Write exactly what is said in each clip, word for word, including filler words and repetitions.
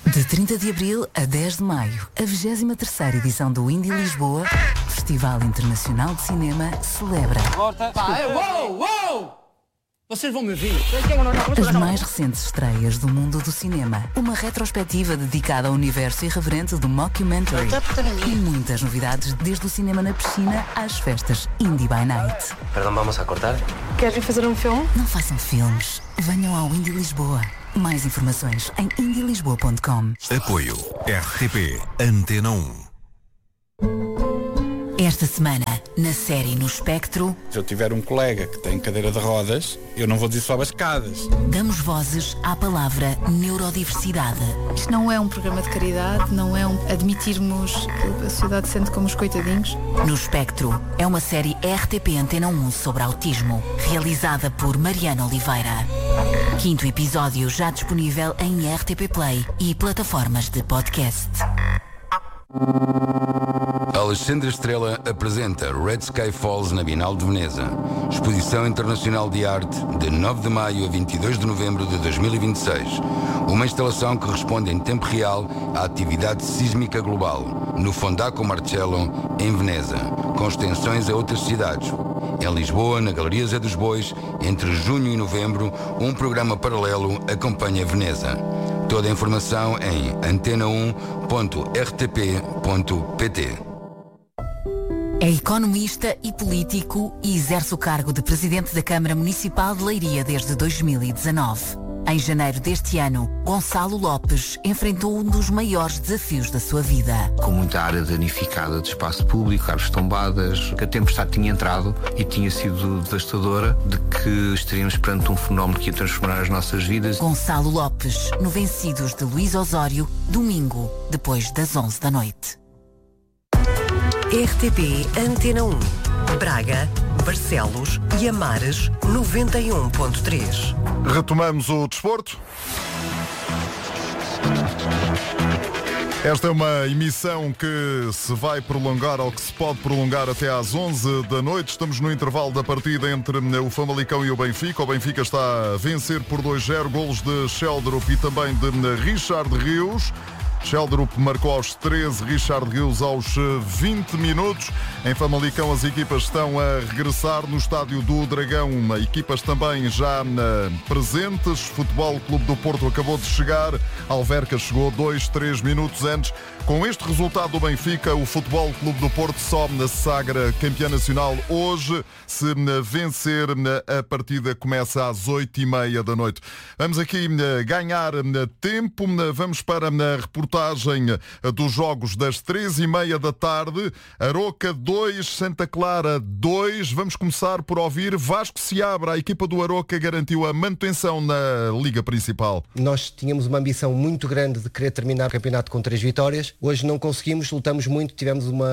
De trinta de abril a dez de maio, a vigésima terceira edição do Indie Lisboa, Festival Internacional de Cinema, celebra Pá, uou, uou! Vocês vão me ouvir. as mais recentes estreias do mundo do cinema, uma retrospectiva dedicada ao universo irreverente do mockumentary e muitas novidades desde o cinema na piscina às festas Indie by Night. Perdão, vamos a cortar? Queres vir fazer um filme? Não façam filmes, venham ao Indie Lisboa. Mais informações em indie lisboa ponto com. Apoio R T P Antena um. Esta semana, na série No Espectro, se eu tiver um colega que tem cadeira de rodas, eu não vou dizer sobe as escadas. damos vozes à palavra neurodiversidade. Isto não é um programa de caridade, não é um admitirmos que a sociedade se sente como os coitadinhos. No Espectro é uma série R T P Antena um sobre autismo, realizada por Mariana Oliveira. Quinto episódio já disponível em R T P Play e plataformas de podcast. Alexandre Estrela apresenta Red Sky Falls na Bienal de Veneza. Exposição Internacional de Arte de nove de maio a vinte e dois de novembro de dois mil e vinte e seis. Uma instalação que responde em tempo real à atividade sísmica global, no Fondaco Marcello, em Veneza, com extensões a outras cidades. Em Lisboa, na Galeria Zé dos Bois, entre junho e novembro, um programa paralelo acompanha Veneza. Toda a informação em antena um ponto r t p ponto p t. É economista e político e exerce o cargo de Presidente da Câmara Municipal de Leiria desde dois mil e dezanove. Em janeiro deste ano, Gonçalo Lopes enfrentou um dos maiores desafios da sua vida. Com muita área danificada de espaço público, árvores tombadas, que a tempestade tinha entrado e tinha sido devastadora, de que estaríamos perante um fenómeno que ia transformar as nossas vidas. Gonçalo Lopes, no Vencidos de Luís Osório, domingo, depois das onze da noite. R T P Antena um. Braga, Barcelos e Amares, noventa e um ponto três. Retomamos o desporto. Esta é uma emissão que se vai prolongar ou que se pode prolongar até às onze da noite. Estamos no intervalo da partida entre o Famalicão e o Benfica. O Benfica está a vencer por dois a zero, golos de Sheldrup e também de Richard Rios. Sheldrup marcou aos treze, Richard Rios aos vinte minutos. Em Famalicão as equipas estão a regressar no estádio do Dragão. Equipas também já presentes. Futebol Clube do Porto acabou de chegar. Alverca chegou dois, três minutos antes. Com este resultado do Benfica, o Futebol Clube do Porto sobe na sagra campeã nacional hoje. Se vencer, a partida começa às oito e meia da noite. Vamos aqui ganhar tempo. Vamos para a reportagem dos jogos das três e meia da tarde. Aroca dois, Santa Clara dois. Vamos começar por ouvir Vasco Seabra. A equipa do Aroca garantiu a manutenção na Liga Principal. Nós tínhamos uma ambição muito grande de querer terminar o campeonato com três vitórias. Hoje não conseguimos, lutamos muito, tivemos uma...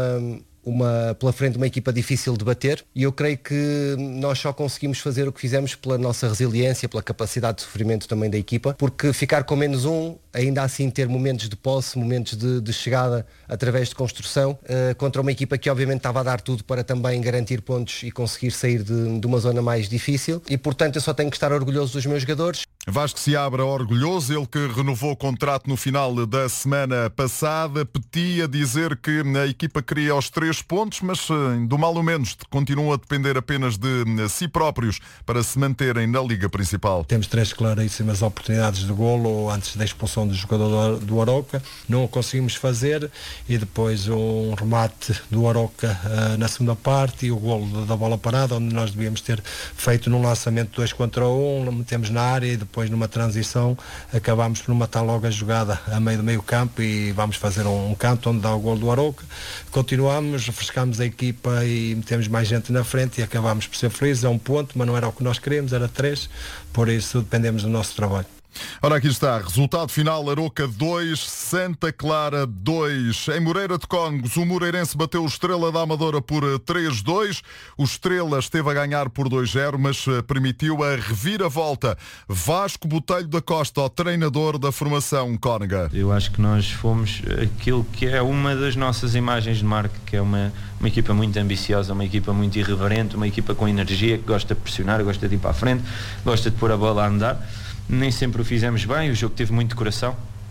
Uma, pela frente uma equipa difícil de bater e eu creio que nós só conseguimos fazer o que fizemos pela nossa resiliência, pela capacidade de sofrimento também da equipa, porque ficar com menos um, ainda assim ter momentos de posse, momentos de, de chegada através de construção, uh, contra uma equipa que obviamente estava a dar tudo para também garantir pontos e conseguir sair de, de uma zona mais difícil e portanto eu só tenho que estar orgulhoso dos meus jogadores. Vasco Seabra orgulhoso, ele que renovou o contrato no final da semana passada, petia dizer que a equipa queria os três pontos, mas do mal ou menos continuam a depender apenas de si próprios para se manterem na Liga Principal. Temos três claríssimas oportunidades de golo antes da expulsão do jogador do Aroca, não o conseguimos fazer e depois um remate do Aroca uh, na segunda parte e o golo da bola parada, onde nós devíamos ter feito num lançamento dois contra um, metemos na área e depois numa transição acabámos por matar logo a jogada a meio do meio campo e vamos fazer um, um canto onde dá o golo do Aroca. Continuamos, refrescámos a equipa e metemos mais gente na frente e acabámos por ser felizes. É um ponto, mas não era o que nós queríamos, era três, por isso dependemos do nosso trabalho. Ora, aqui está, resultado final, Aroca dois, Santa Clara dois. Em Moreira de Cónegos, o Moreirense bateu o Estrela da Amadora por três a dois. O Estrela esteve a ganhar por dois a zero, mas permitiu a reviravolta. Vasco Botelho da Costa, o treinador da formação Cónega. Eu acho que nós fomos aquilo que é uma das nossas imagens de marca, que é uma, uma equipa muito ambiciosa, uma equipa muito irreverente, uma equipa com energia, que gosta de pressionar, gosta de ir para a frente, gosta de pôr a bola a andar. Nem sempre o fizemos bem, o jogo teve muito coração,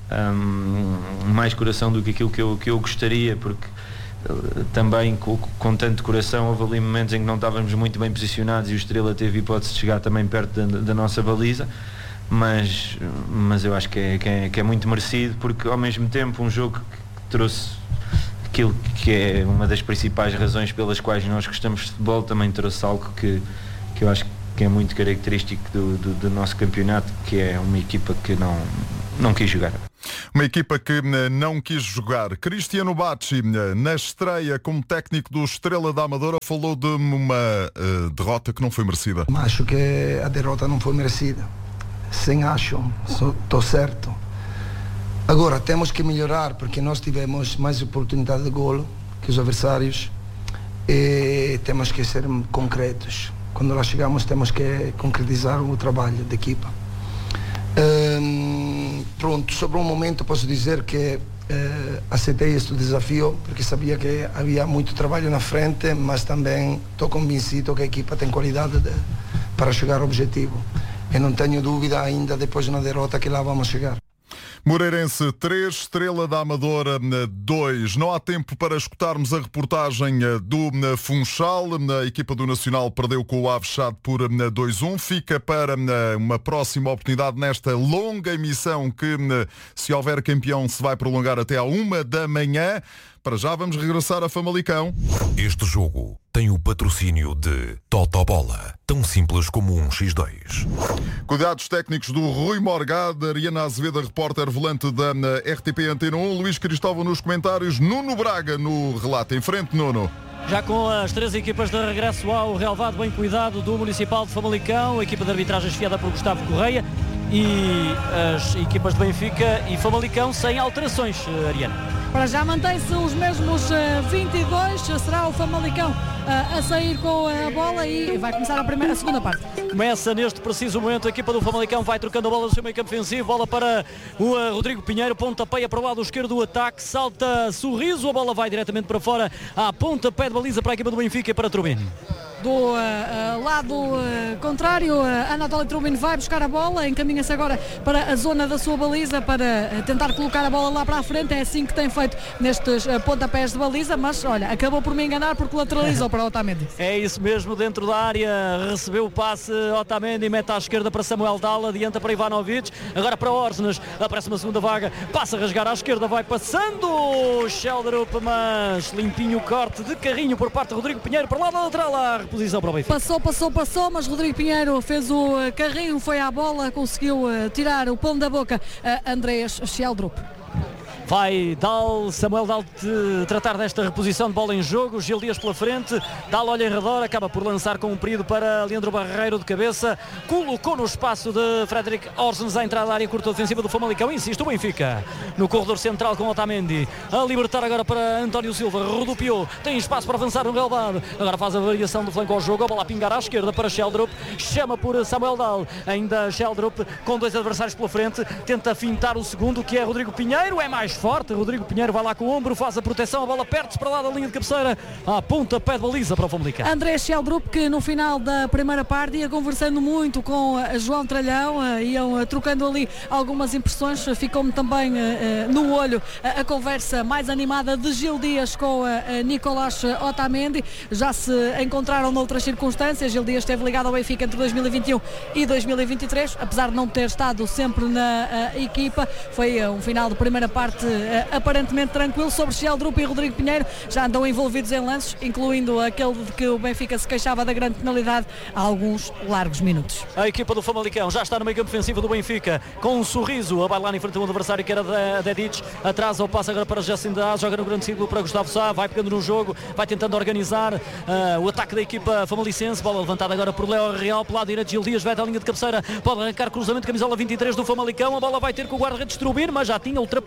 um, mais coração do que aquilo que eu, que eu gostaria, porque uh, também com, com tanto coração houve ali momentos em que não estávamos muito bem posicionados e o Estrela teve hipótese de chegar também perto da, da nossa baliza, mas, mas eu acho que é, que, é, que é muito merecido, porque ao mesmo tempo um jogo que, que trouxe aquilo que é uma das principais razões pelas quais nós gostamos de futebol, também trouxe algo que, que eu acho que é muito característico do, do, do nosso campeonato, que é uma equipa que não, não quis jogar. Uma equipa que não quis jogar. Cristiano Bacci, na estreia como técnico do Estrela da Amadora, falou de uma uh, derrota que não foi merecida. Acho que a derrota não foi merecida. Sem acho, estou certo. Agora, temos que melhorar, porque nós tivemos mais oportunidade de golo que os adversários e temos que ser concretos. Quando lá chegamos, temos que concretizar o trabalho da equipa. Hum, pronto, sobre um momento posso dizer que eh, aceitei este desafio, porque sabia que havia muito trabalho na frente, mas também estou convencido que a equipa tem qualidade de, para chegar ao objetivo. E não tenho dúvida ainda, depois de uma derrota, que lá vamos chegar. Moreirense três, Estrela da Amadora dois. Não há tempo para escutarmos a reportagem do Funchal. A equipa do Nacional perdeu com o Avexado por dois a um. Fica para uma próxima oportunidade nesta longa emissão que, se houver campeão, se vai prolongar até à uma da manhã. Para já vamos regressar a Famalicão. Este jogo tem o patrocínio de Totobola, tão simples como um xis dois. Cuidados técnicos do Rui Morgado, Ariana Azevedo, repórter volante da R T P Antena um, Luís Cristóvão nos comentários, Nuno Braga no relato. Em frente, Nuno. Já com as três equipas de regresso ao relevado bem cuidado do Municipal de Famalicão, a equipa de arbitragem esfiada por Gustavo Correia e as equipas de Benfica e Famalicão sem alterações, Ariana. Para já mantém-se os mesmos vinte e dois, será o Famalicão a sair com a bola e vai começar a, primeira, a segunda parte. Começa neste preciso momento, a equipa do Famalicão vai trocando a bola no seu meio campo ofensivo, bola para o Rodrigo Pinheiro, pontapé para o lado esquerdo do ataque, salta Sorriso, a bola vai diretamente para fora, à pontapé de baliza para a equipa do Benfica e para Trubin. Do uh, uh, lado uh, contrário, uh, Anatoly Trubin vai buscar a bola, encaminha-se agora para a zona da sua baliza para uh, tentar colocar a bola lá para a frente. É assim que tem feito nestes uh, pontapés de baliza, mas olha, acabou por me enganar porque lateralizou para Otamendi. É isso mesmo, dentro da área recebeu o passe Otamendi, mete à esquerda para Samuel Dalla, adianta para Ivanovic, agora para Orsnes, aparece uma segunda vaga, passa a rasgar à esquerda, vai passando Sheldrup, mas limpinho o corte de carrinho por parte de Rodrigo Pinheiro para lá da lateral, a reposição para o Benfica. Passou, passou, passou, mas Rodrigo Pinheiro fez o carrinho, foi à bola, conseguiu tirar o pão da boca a Andreas Sheldrup. Vai Dal, Samuel Dal de tratar desta reposição de bola em jogo, Gil Dias pela frente, Dal olha em redor, acaba por lançar comprido para Leandro Barreiro de cabeça, colocou no espaço de Frederic Orsens a entrada da área curta ofensiva do Famalicão, insiste o Benfica, no corredor central com Otamendi, a libertar agora para António Silva, rodopiou, tem espaço para avançar no relvado, agora faz a variação do flanco ao jogo, a bola a pingar à esquerda para Sheldrup, chama por Samuel Dal, ainda Sheldrup com dois adversários pela frente, tenta fintar o segundo que é Rodrigo Pinheiro, é mais forte, Rodrigo Pinheiro vai lá com o ombro, faz a proteção, a bola perde-se para lá da linha de cabeceira, à ponta pé de baliza para o Famalicão. André Sheldrup, que no final da primeira parte ia conversando muito com João Tralhão, iam trocando ali algumas impressões, ficou-me também no olho a conversa mais animada de Gil Dias com Nicolás Otamendi, já se encontraram noutras circunstâncias, Gil Dias esteve ligado ao Benfica entre dois mil e vinte e um e dois mil e vinte e três, apesar de não ter estado sempre na equipa, foi um final de primeira parte aparentemente tranquilo. Sobre Sheldrup e Rodrigo Pinheiro, já andam envolvidos em lances, incluindo aquele de que o Benfica se queixava da grande penalidade há alguns largos minutos. A equipa do Famalicão já está no meio campo ofensivo do Benfica, com um sorriso a bailar em frente ao adversário que era Dedic, atrás ao passo agora para Jacim Daz, joga no grande círculo para Gustavo Sá, vai pegando no jogo, vai tentando organizar uh, o ataque da equipa famalicense, bola levantada agora por Léo Real, pelo lado direito Gil Dias, vai da linha de cabeceira, pode arrancar cruzamento, camisola vinte e três do Famalicão, a bola vai ter com o guarda-redes Trubin, mas já tinha ultrapassado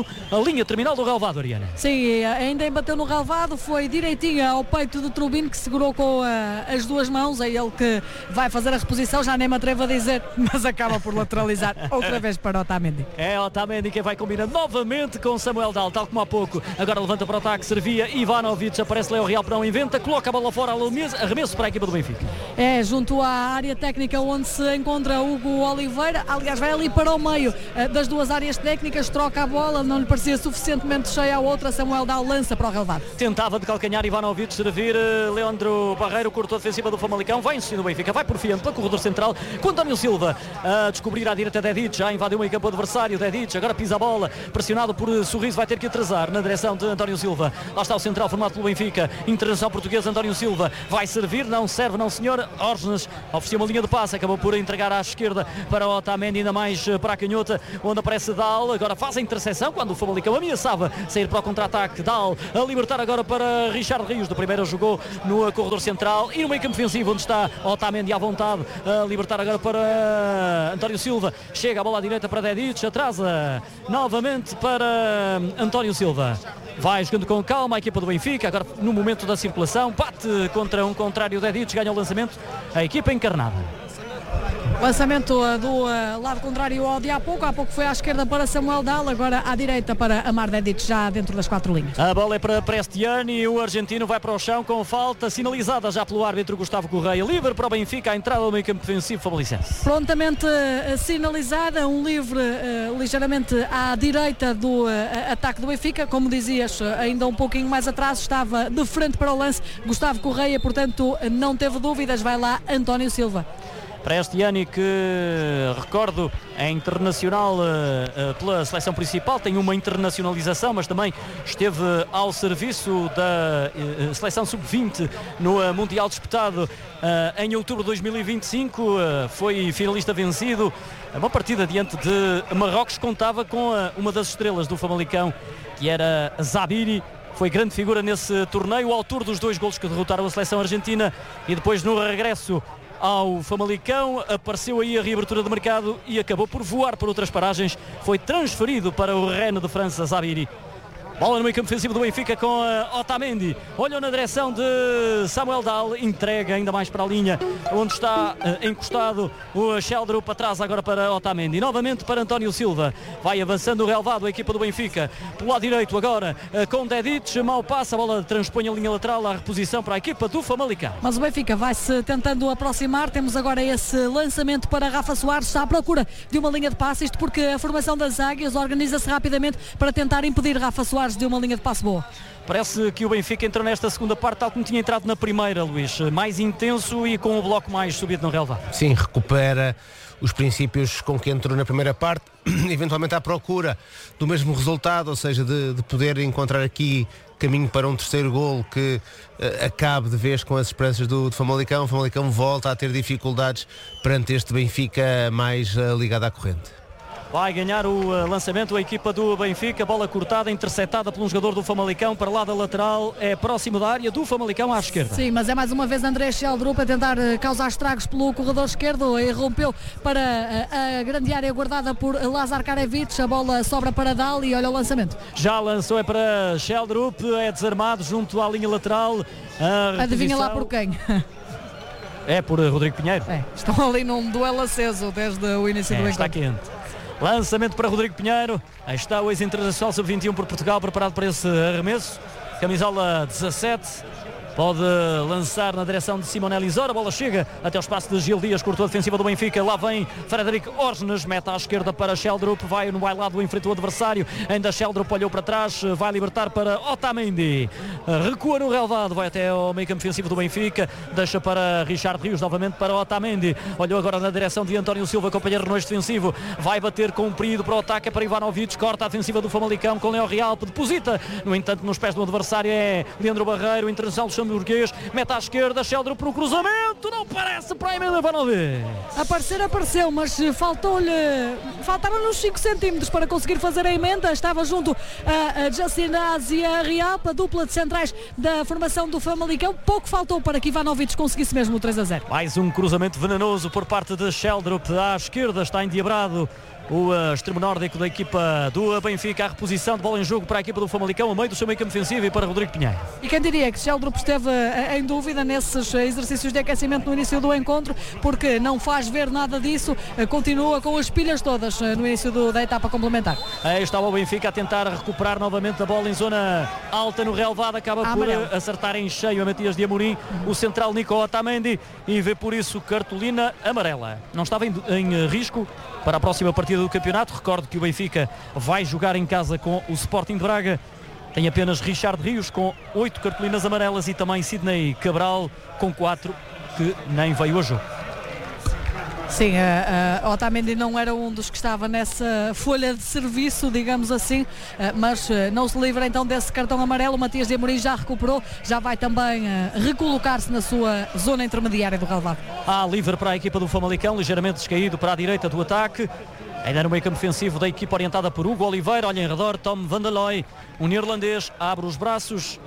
a linha terminal do relvado, Ariana. Sim, ainda bateu no relvado, foi direitinho ao peito do Trubin, que segurou com uh, as duas mãos, é ele que vai fazer a reposição, já nem me atrevo a dizer, mas acaba por lateralizar outra vez para Otamendi. É Otamendi quem vai combinar novamente com Samuel Dal, tal como há pouco. Agora levanta para o ataque, servia Ivanovic, aparece Leo Real, não inventa, coloca a bola fora, arremesso para a equipa do Benfica. É, junto à área técnica onde se encontra Hugo Oliveira, aliás vai ali para o meio uh, das duas áreas técnicas, troca a bola, não lhe parecia suficientemente cheia a outra, Samuel Dal lança para o relvado. Tentava de calcanhar Ivanovic, servir uh, Leandro Barreiro, cortou a defensiva do Famalicão, vai insistindo o Benfica, vai porfiando pelo corredor central, com António Silva a descobrir à direita Dedic, já invadiu o meio campo adversário, Dedic agora pisa a bola, pressionado por Sorriso, vai ter que atrasar na direção de António Silva. Lá está o central formado pelo Benfica, internacional português António Silva, vai servir, não serve, não senhor. Ornes ofereceu uma linha de passe, acabou por entregar à esquerda para Otamendi, ainda mais para a canhota, onde aparece Dal, agora faz a interseção quando o Famalicão ameaçava sair para o contra-ataque. Dal a libertar agora para Richard Rios, do primeiro jogou no corredor central e no meio campo defensivo, onde está Otamendi à vontade, a libertar agora para António Silva, chega a bola à direita para Dedic, atrasa novamente para António Silva, vai jogando com calma a equipa do Benfica, agora no momento da circulação, bate contra um contrário, Dedic ganha o lançamento, a equipa encarnada. Lançamento do uh, lado contrário ao de há pouco, há pouco foi à esquerda para Samuel Dal, agora à direita para Amar Dedic, já dentro das quatro linhas. A bola é para Prestiani, o argentino vai para o chão com falta, sinalizada já pelo árbitro Gustavo Correia, livre para o Benfica, a entrada do meio campo defensivo famalicense. Prontamente uh, sinalizada, um livre uh, ligeiramente à direita do uh, ataque do Benfica, como dizias, uh, ainda um pouquinho mais atrás, estava de frente para o lance Gustavo Correia, portanto não teve dúvidas, vai lá António Silva. Prestiani, que recordo é internacional uh, uh, pela seleção principal, tem uma internacionalização, mas também esteve ao serviço da uh, seleção sub vinte no uh, Mundial disputado uh, em outubro de dois mil e vinte e cinco, uh, foi finalista vencido. Uma partida diante de Marrocos, contava com uh, uma das estrelas do Famalicão, que era Zabiri. Foi grande figura nesse torneio, o autor dos dois golos que derrotaram a seleção argentina, e depois no regresso ao Famalicão apareceu aí a reabertura do mercado e acabou por voar por outras paragens, foi transferido para o Rennes de França, Zabiri. Bola no meio campo defensivo do Benfica com uh, Otamendi, olhou na direção de Samuel Dal, entrega ainda mais para a linha onde está uh, encostado o Sheldrup, atrás agora para Otamendi, novamente para António Silva, vai avançando o relvado a equipa do Benfica, pelo lado direito agora uh, com Dedic, mal passa, a bola transpõe a linha lateral, a reposição para a equipa do Famalicão. Mas o Benfica vai-se tentando aproximar, temos agora esse lançamento para Rafa Soares, está à procura de uma linha de passe, isto porque a formação das águias organiza-se rapidamente para tentar impedir Rafa Soares de uma linha de passe boa. Parece que o Benfica entrou nesta segunda parte tal como tinha entrado na primeira, Luís, mais intenso e com o bloco mais subido no relvado. Sim, recupera os princípios com que entrou na primeira parte, eventualmente à procura do mesmo resultado, ou seja, de, de poder encontrar aqui caminho para um terceiro golo que uh, acabe de vez com as esperanças do, do Famalicão. O Famalicão volta a ter dificuldades perante este Benfica mais uh, ligado à corrente. Vai ganhar o lançamento a equipa do Benfica, bola cortada, interceptada por um jogador do Famalicão para lá da lateral, é próximo da área do Famalicão à esquerda. Sim, mas é mais uma vez André Sheldrup a tentar causar estragos pelo corredor esquerdo, e rompeu para a, a grande área guardada por Lazar Karevic, a bola sobra para Dal e olha o lançamento. Já lançou, é para Sheldrup, é desarmado junto à linha lateral. A Adivinha lá por quem? É por Rodrigo Pinheiro. É, estão ali num duelo aceso desde o início é, do está encontro. quente. Lançamento para Rodrigo Pinheiro, aí está o ex-internacional sub vinte e um por Portugal, preparado para esse arremesso, camisola dezassete, pode lançar na direção de Simonelli Isora, a bola chega até o espaço de Gil Dias, cortou a defensiva do Benfica, lá vem Frederic Ornes, mete à esquerda para Sheldrup, vai no bailado, enfrenta o adversário, ainda Sheldrup olhou para trás, vai libertar para Otamendi, recua no relvado, vai até ao meio campo defensivo do Benfica, deixa para Richard Rios, novamente para Otamendi, olhou agora na direção de António Silva, companheiro no eixo defensivo, vai bater comprido para o ataque, é para Ivanovic, corta a defensiva do Famalicão com Leo Real, deposita, no entanto nos pés do adversário é Leandro Barreiro, internacional do burguês, mete à esquerda, Sheldrup para o cruzamento, não parece para Emil Ivanovic. Aparecer apareceu, mas faltou-lhe, faltaram-lhe uns cinco centímetros para conseguir fazer a emenda, estava junto a, a Jacinaz e a Rialpa, dupla de centrais da formação do Famalicão, pouco faltou para que Ivanovic conseguisse mesmo o três a zero. Mais um cruzamento venenoso por parte de Sheldrup, à esquerda está endiabrado o uh, extremo nórdico da equipa do Benfica. A reposição de bola em jogo para a equipa do Famalicão, a meio do seu meio campo defensivo e para Rodrigo Pinheiro. E quem diria que Sheldrup esteve uh, em dúvida nesses uh, exercícios de aquecimento no início do encontro, porque não faz ver nada disso, uh, continua com as pilhas todas uh, no início do, da etapa complementar. Aí está o Benfica a tentar recuperar novamente a bola em zona alta no relvado, acaba a por uh, acertar em cheio a Matias de Amorim, uhum. o central Nico Otamendi, e vê por isso cartolina amarela. Não estava em, em uh, risco para a próxima partida do campeonato. Recordo que o Benfica vai jogar em casa com o Sporting de Braga. Tem apenas Richard Rios com oito cartolinas amarelas e também Sidney Cabral com quatro, que nem veio a jogo. Sim, uh, uh, Otamendi não era um dos que estava nessa folha de serviço, digamos assim, uh, mas uh, não se livra então desse cartão amarelo. O Matias de Amorim já recuperou, já vai também uh, recolocar-se na sua zona intermediária do relvado. Há livre para a equipa do Famalicão, ligeiramente descaído para a direita do ataque. Ainda no meio campo defensivo da equipa orientada por Hugo Oliveira, olha em redor, Tom van der Looy, um neerlandês, abre os braços.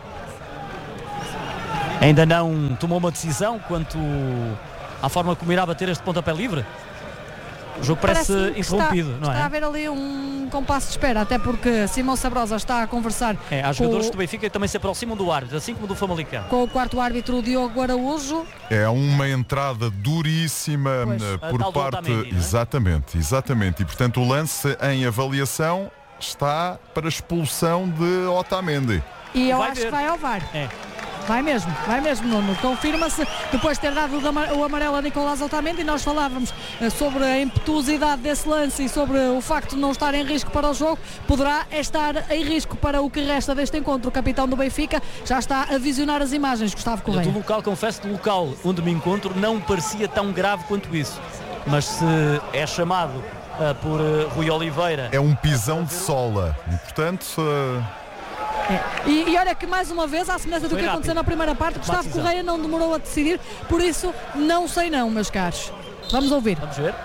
Ainda não tomou uma decisão quanto à forma como irá bater este pontapé livre. O jogo parece, parece interrompido, está, não é? Está a haver ali um compasso de espera, até porque Simão Sabrosa está a conversar. É, há jogadores do Benfica que também se aproximam do árbitro, assim como do Famalicão. Com o quarto árbitro, Diogo Araújo. É uma entrada duríssima pois. por parte... Otamendi, é? Exatamente, exatamente. E portanto o lance em avaliação está para expulsão de Otamendi. E eu vai acho ver. que vai ao V A R. É. Vai mesmo, vai mesmo, Nuno. Confirma-se, depois de ter dado o amarelo a Nicolás Otamendi, e nós falávamos sobre a impetuosidade desse lance e sobre o facto de não estar em risco para o jogo, poderá estar em risco para o que resta deste encontro. O capitão do Benfica já está a visionar as imagens, Gustavo Correia. Do local, confesso, do local onde me encontro não parecia tão grave quanto isso, mas se é chamado uh, por uh, Rui Oliveira... É um pisão de sola, e portanto... Uh... É. E, e olha que mais uma vez, à semelhança do Foi que rápido. aconteceu na primeira parte, Gustavo Correia não demorou a decidir, por isso não sei não, meus caros. Vamos ouvir. Vamos ver.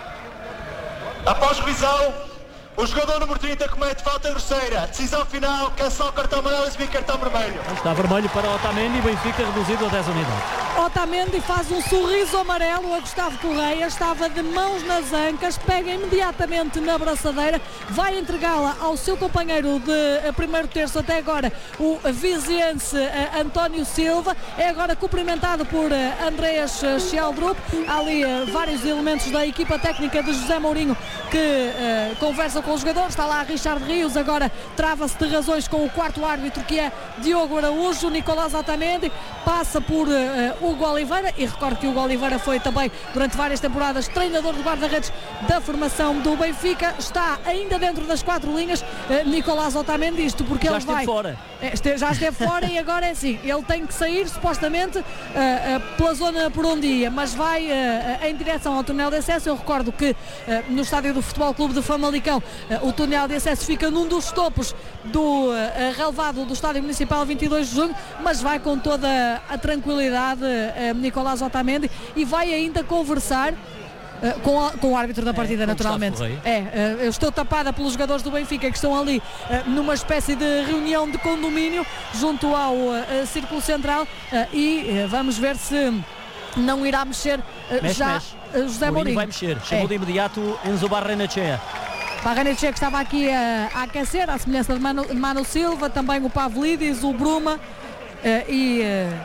Após revisão, o jogador número trinta comete falta grosseira. Decisão final, cancela o cartão amarelo e subir cartão vermelho. Está vermelho para Otamendi, Benfica reduzido a dez unidades. Otamendi faz um sorriso amarelo a Gustavo Correia, estava de mãos nas ancas, pega imediatamente na braçadeira, vai entregá-la ao seu companheiro de primeiro terço até agora, o viziense uh, António Silva. É agora cumprimentado por uh, Andreas Sheldrup. Há ali uh, vários elementos da equipa técnica de José Mourinho que uh, conversam com o jogador. Está lá Richard Rios, agora trava-se de razões com o quarto árbitro, que é Diogo Araújo. Nicolás Otamendi passa por uh, Hugo Oliveira, e recordo que Hugo Oliveira foi também durante várias temporadas treinador de guarda-redes da formação do Benfica. Está ainda dentro das quatro linhas uh, Nicolás Otamendi, isto porque já ele vai fora. Este, já esteve fora e agora é assim, ele tem que sair supostamente uh, uh, pela zona por onde ia, mas vai uh, em direção ao túnel de acesso. Eu recordo que uh, no estádio do Futebol Clube de Famalicão uh, o túnel de acesso fica num dos topos do uh, relevado do estádio municipal vinte e dois de junho, mas vai com toda a tranquilidade uh, Nicolás Otamendi, e vai ainda conversar Uh, com, a, com o árbitro da partida, é, naturalmente. É, uh, eu estou tapada pelos jogadores do Benfica que estão ali uh, numa espécie de reunião de condomínio junto ao uh, uh, Círculo Central, uh, e uh, vamos ver se não irá mexer uh, mexe, já mexe. Uh, José Mourinho. vai mexer, chamou é. de imediato Enzo Barrenechea. Barrenechea, que estava aqui uh, a aquecer, à semelhança de Mano, de Mano Silva, também o Pavlidis, o Bruma, uh, e... Uh,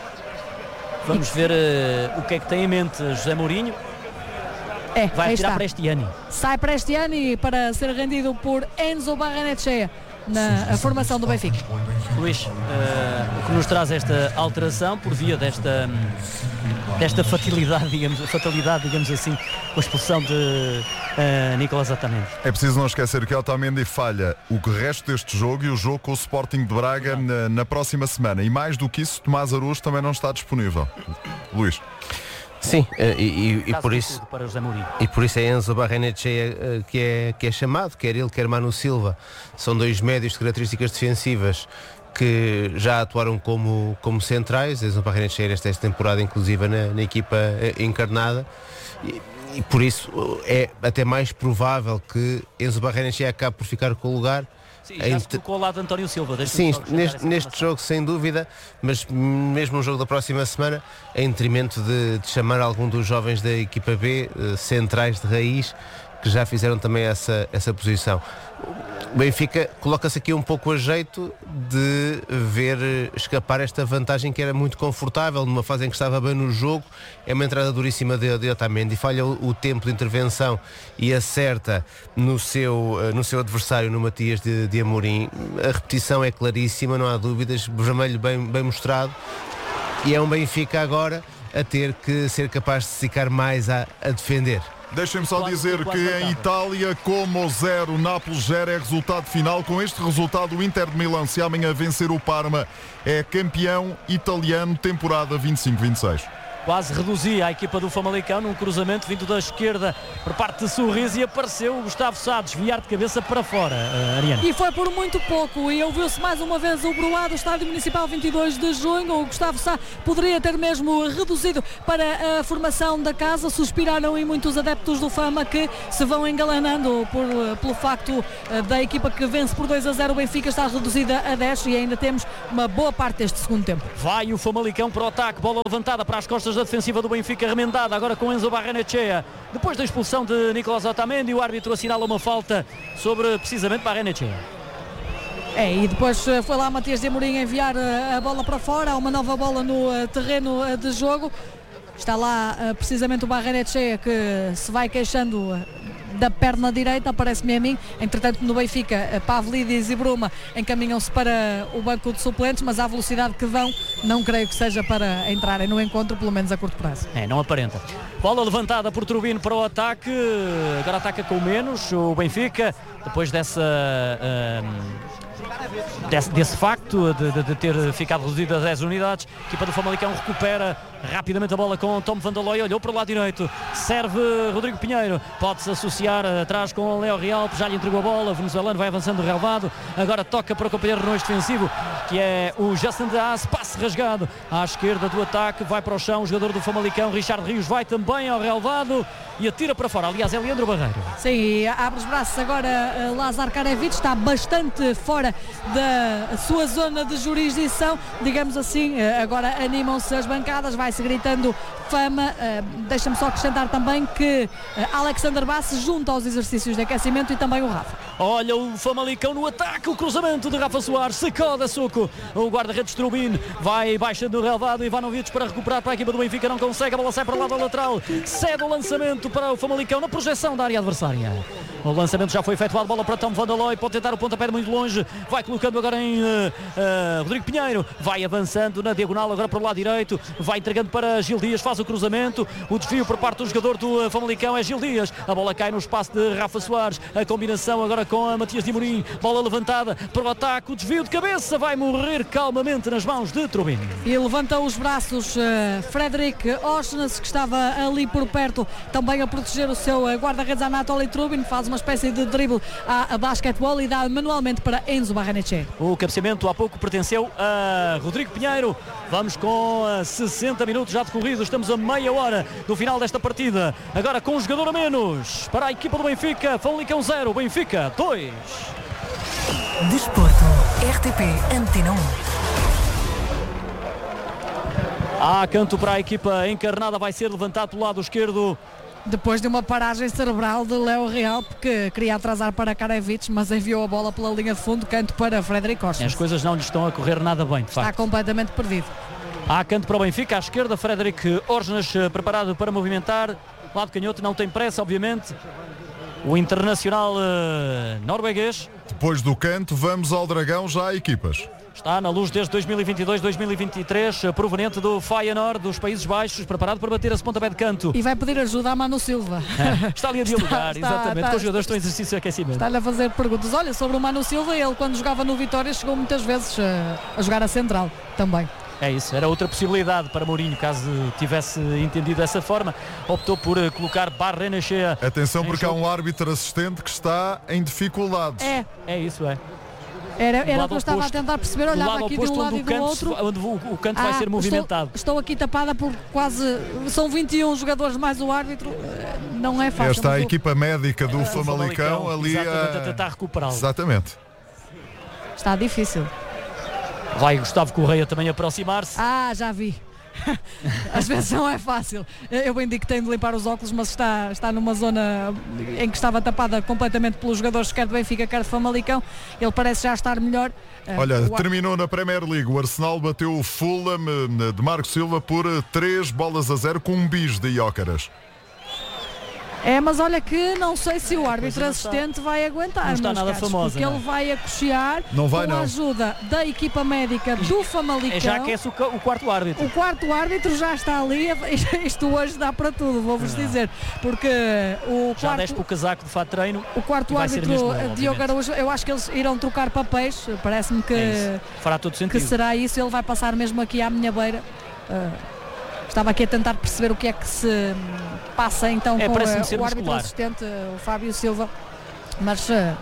vamos e... ver uh, o que é que tem em mente José Mourinho. É, vai tirar Prestiani. Sai Prestiani para ser rendido por Enzo Barrenechea na formação do Benfica. Luís, uh, o que nos traz esta alteração por via desta, desta fatalidade, digamos, fatalidade, digamos assim, com a expulsão de uh, Nicolás Otamendi. É preciso não esquecer que Otamendi falha o resto deste jogo e o jogo com o Sporting de Braga na, na próxima semana. E mais do que isso, Tomás Araújo também não está disponível. Luís. Sim, e, e, e por isso para José Mourinho. E por isso é Enzo Barrenechea que é, que é chamado, quer ele, quer Manu Silva. São dois médios de características defensivas que já atuaram como, como centrais. Enzo Barrenechea nesta temporada, inclusive na, na equipa encarnada, e, e por isso é até mais provável que Enzo Barrenechea acabe por ficar com o lugar. Sim, já se colocou ao lado de António Silva. Sim, neste, neste jogo sem dúvida, mas mesmo no jogo da próxima semana, em detrimento de, de chamar algum dos jovens da equipa B, uh, centrais de raiz, que já fizeram também essa, essa posição. O Benfica coloca-se aqui um pouco a jeito de ver escapar esta vantagem que era muito confortável, numa fase em que estava bem no jogo. É uma entrada duríssima de, de Otamendi, falha o, o tempo de intervenção e acerta no seu, no seu adversário, no Matias de, de Amorim. A repetição é claríssima, não há dúvidas, vermelho bem, bem mostrado, e é um Benfica agora a ter que ser capaz de se ficar mais a, a defender. Deixem-me só dizer que em Itália, como zero, Nápoles zero é resultado final. Com este resultado, o Inter de Milão, se amanhã vencer o Parma, é campeão italiano, temporada vinte e cinco vinte e seis. Quase reduzia a equipa do Famalicão num cruzamento vindo da esquerda por parte de Sorriso e apareceu o Gustavo Sá a desviar de cabeça para fora, uh, Ariane. E foi por muito pouco e ouviu-se mais uma vez o Broá do Estádio Municipal vinte e dois de junho. O Gustavo Sá poderia ter mesmo reduzido para a formação da casa. Suspiraram em muitos adeptos do Fama que se vão engalanando por, pelo facto da equipa que vence por dois a zero. O Benfica está reduzida a dez e ainda temos uma boa parte deste segundo tempo. Vai o Famalicão para o ataque, bola levantada para as costas da defensiva do Benfica, remendada agora com Enzo Barrenechea. Depois da expulsão de Nicolás Otamendi, o árbitro assinala uma falta sobre precisamente Barrenechea. É, e depois foi lá Matias de Amorim enviar a bola para fora, há uma nova bola no terreno de jogo. Está lá precisamente o Barrenechea que se vai queixando da perna direita, parece-me a mim. Entretanto, no Benfica, Pavlidis e Bruma encaminham-se para o banco de suplentes, mas à velocidade que vão, não creio que seja para entrarem no encontro, pelo menos a curto prazo. É, não aparenta. Bola levantada por Turbino para o ataque, agora ataca com menos o Benfica, depois dessa... Um... Desse, desse facto de, de, de ter ficado reduzido a dez unidades. A equipa do Famalicão recupera rapidamente a bola com Tom Van der Looy, olhou para o lado direito, serve Rodrigo Pinheiro, pode-se associar atrás com o Léo Real, já lhe entregou a bola, o venezuelano vai avançando relevado, agora toca para o companheiro no eixo defensivo, que é o Justin Dias, passe rasgado à esquerda do ataque, vai para o chão o jogador do Famalicão, Richard Rios vai também ao relevado e atira para fora, aliás é Leandro Barreiro. Sim, abre os braços agora Lazar Karevich, está bastante fora da sua zona de jurisdição, digamos assim, agora animam-se as bancadas, vai-se gritando Fama. Deixa-me só acrescentar também que Alexander Bass se junta aos exercícios de aquecimento e também o Rafa. Olha o Famalicão no ataque, o cruzamento de Rafa Soares, sacode a soco o guarda-redes Trubin, vai baixando o relevado, Ivanovic para recuperar para a equipa do Benfica, não consegue, a bola sai para o lado lateral, cede o lançamento para o Famalicão na projeção da área adversária. O lançamento já foi efetuado, bola para Tom Van der Looy, pode tentar o pontapé de muito longe, vai colocando agora em uh, uh, Rodrigo Pinheiro, vai avançando na diagonal agora para o lado direito, vai entregando para Gil Dias, faz o cruzamento, o desvio por parte do jogador do uh, Famalicão é Gil Dias, a bola cai no espaço de Rafa Soares, a combinação agora com a Matias de Amorim, bola levantada para o ataque, o desvio de cabeça vai morrer calmamente nas mãos de Trubin. E levanta os braços uh, Frederic Osnes, que estava ali por perto também a proteger o seu uh, guarda-redes Anatoly Trubin, faz uma espécie de drible a, a basquetebol e dá manualmente para Enzo Barrenechea. O cabeceamento há pouco pertenceu a Rodrigo Pinheiro. Vamos com sessenta minutos já decorridos, estamos a meia hora do final desta partida, agora com um jogador a menos para a equipa do Benfica. Famalicão zero, Benfica dois. Desporto, R T P Antena um. Há canto para a equipa encarnada, vai ser levantado pelo lado esquerdo. Depois de uma paragem cerebral de Léo Real, porque queria atrasar para Karevich, mas enviou a bola pela linha de fundo, canto para Frederic Osnes. As coisas não lhe estão a correr nada bem, de facto. Está completamente perdido. Há canto para o Benfica, à esquerda, Frederic Osnes preparado para movimentar. Lado canhoto, não tem pressa, obviamente. O internacional uh, norueguês. Depois do canto, vamos ao Dragão, já há equipas. Está na luz desde dois mil e vinte e dois, dois mil e vinte e três, proveniente do Feyenoord, dos Países Baixos, preparado para bater esse pontapé de canto. E vai pedir ajuda a Manu Silva. É, está ali a dialogar, está, exatamente, está, com os jogadores estão em exercício de aquecimento. Está-lhe a fazer perguntas. Olha, sobre o Manu Silva, ele quando jogava no Vitória chegou muitas vezes a, a jogar a central também. É isso, era outra possibilidade para Mourinho, caso tivesse entendido dessa forma. Optou por colocar Barrenechea. Atenção, porque há um árbitro assistente que está em dificuldades. É, é isso, é. Era, era o que eu estava a tentar perceber, olhava aqui de um lado e do outro. Onde o, o canto ah, vai ser movimentado. Estou, estou aqui tapada por quase, são vinte e um jogadores mais o árbitro, não é fácil. Esta é a equipa médica do é, Famalicão, Famalicão ali a, a tentar recuperá-lo. Exatamente. Está difícil. Vai Gustavo Correia também aproximar-se. Ah, já vi. às vezes não é fácil. Eu bem digo que tem de limpar os óculos, mas está, está numa zona em que estava tapada completamente pelos jogadores quer do Benfica, quer de Famalicão. Ele parece já estar melhor. Olha, o... terminou na Premier League. O Arsenal bateu o Fulham de Marco Silva por três bolas a zero com um bis de Iócaras. É, mas olha que não sei se o árbitro assistente está, vai aguentar, não está nada caros, famosa, porque não. ele vai a cochear não vai, com não. a ajuda da equipa médica do Famalicão. Já aquece o, o quarto árbitro. O quarto árbitro já está ali, isto hoje dá para tudo, vou-vos dizer, porque o já quarto, deste o casaco de fato de treino. O quarto árbitro, Diogo Araújo, eu acho que eles irão trocar papéis, parece-me que, é fará todo sentido. que será isso, ele vai passar mesmo aqui à minha beira. Uh, Estava aqui a tentar perceber o que é que se passa então é, com uh, o muscular. árbitro assistente, uh, o Fábio Silva, mas uh,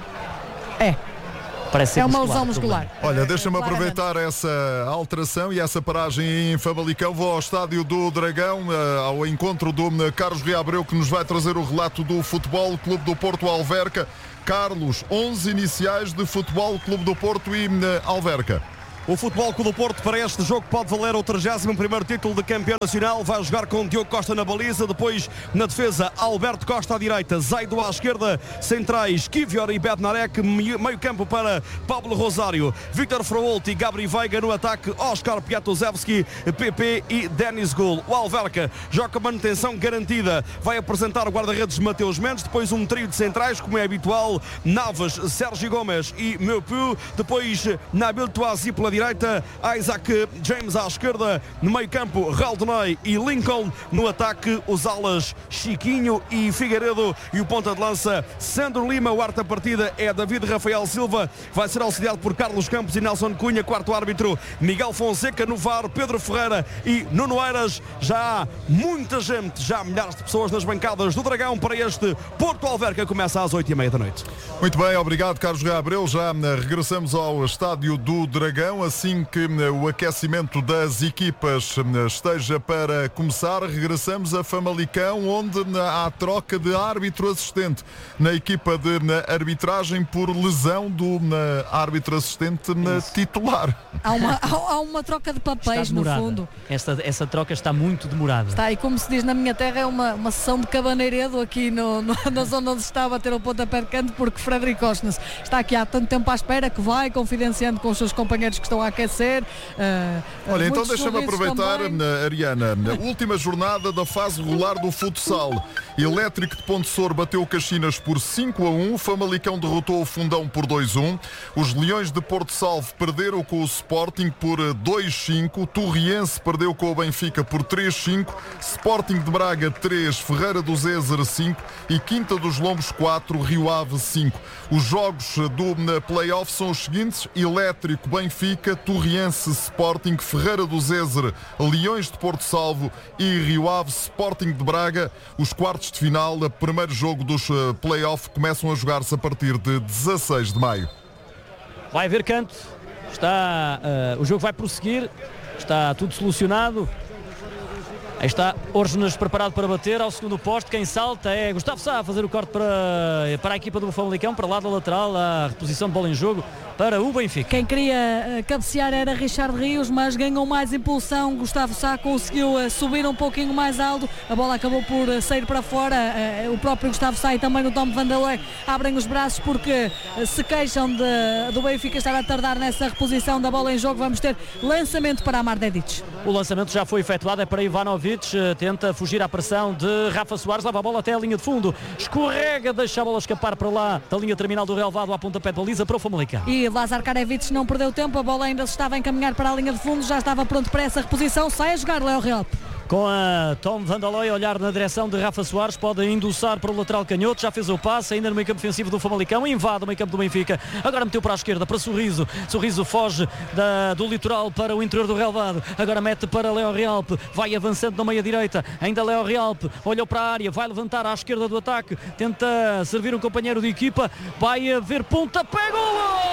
é, Parece é uma muscular, lesão muscular. Olha, deixa-me uh, aproveitar essa alteração e essa paragem em Famalicão. Vou ao estádio do Dragão, uh, ao encontro do uh, Carlos Rui Abreu, que nos vai trazer o relato do Futebol Clube do Porto Alverca. Carlos, onze iniciais de Futebol Clube do Porto e uh, Alverca. O Futebol Clube do Porto para este jogo pode valer o trigésimo primeiro título de campeão nacional. Vai jogar com Diogo Costa na baliza, depois na defesa Alberto Costa à direita, Zaido à esquerda, centrais Kivior e Bednarek, meio campo para Pablo Rosário, Vítor Frault e Gabri Veiga, no ataque Oscar Piatozewski, P P e Denis Gul. O Alverca joga com manutenção garantida, vai apresentar o guarda-redes Mateus Mendes, depois um trio de centrais como é habitual, Naves, Sérgio Gomes e Meupu, depois Nabil Touazi pela direita, Isaac James à esquerda, no meio campo Raldonei e Lincoln, no ataque os alas Chiquinho e Figueiredo e o ponta de lança Sandro Lima. O quarta partida é David Rafael Silva, vai ser auxiliado por Carlos Campos e Nelson Cunha. Quarto árbitro Miguel Fonseca, no V A R Pedro Ferreira e Nuno Eiras. Já há muita gente, já há milhares de pessoas nas bancadas do Dragão para este Porto Alverca, começa às oito e meia da noite. Muito bem, obrigado Carlos Rui Abreu. Já regressamos ao estádio do Dragão. Assim que o aquecimento das equipas esteja para começar, regressamos a Famalicão, onde há troca de árbitro-assistente na equipa de arbitragem por lesão do árbitro-assistente titular. Há uma, há uma troca de papéis no fundo. Essa, essa troca está muito demorada. Está, e como se diz na minha terra, é uma, uma sessão de cabaneiredo aqui no, no, na zona onde está a bater o pontapé de canto, porque Frederico Osnes está aqui há tanto tempo à espera que vai confidenciando com os seus companheiros que estão a aquecer. Uh, Olha, então deixa-me aproveitar, também. Ariana, a última jornada da fase regular do futsal. Elétrico de Ponte Sor bateu Caxinas por cinco a um, Famalicão derrotou o Fundão por dois a um, os Leões de Porto Salvo perderam com o Sporting por dois a cinco, Torriense perdeu com o Benfica por três a cinco, Sporting de Braga três, Ferreira do Zézer cinco e Quinta dos Lombos quatro, Rio Ave cinco. Os jogos do play-off são os seguintes: Elétrico, Benfica, Torriense, Sporting, Ferreira do Zézer, Leões de Porto Salvo e Rio Ave, Sporting de Braga. Os quartos de final, o primeiro jogo dos play-off, começam a jogar-se a partir de dezasseis de maio. Vai haver canto, está, uh, o jogo vai prosseguir, está tudo solucionado. Aí está Orgenas preparado para bater ao segundo poste. Quem salta é Gustavo Sá a fazer o corte para, para a equipa do Famalicão, para lá da lateral, a reposição de bola em jogo para o Benfica. Quem queria uh, cabecear era Richard Rios, mas ganhou mais impulsão. Gustavo Sá conseguiu uh, subir um pouquinho mais alto. A bola acabou por uh, sair para fora. Uh, o próprio Gustavo Sá e também o Tom Vanderlei abrem os braços porque uh, se queixam de, do Benfica estar a tardar nessa reposição da bola em jogo. Vamos ter lançamento para Amar Dedic. O lançamento já foi efetuado, é para Ivanovic. Tenta fugir à pressão de Rafa Soares, leva a bola até a linha de fundo, escorrega, deixa a bola escapar para lá da linha terminal do relvado, à pontapé de baliza para o Famalicão. E Lazar Karevich não perdeu tempo, a bola ainda se estava a encaminhar para a linha de fundo, já estava pronto para essa reposição, sai a jogar Léo Realp. Com a Tom Vanderlei a olhar na direção de Rafa Soares, pode endossar para o lateral canhoto, já fez o passe, ainda no meio campo defensivo do Famalicão, invade o meio campo do Benfica, agora meteu para a esquerda, para Sorriso, Sorriso foge da, do litoral para o interior do relvado, agora mete para Léo Realp, vai avançando na meia direita, ainda Léo Realp, olhou para a área, vai levantar à esquerda do ataque, tenta servir um companheiro de equipa, vai haver pontapé, golo!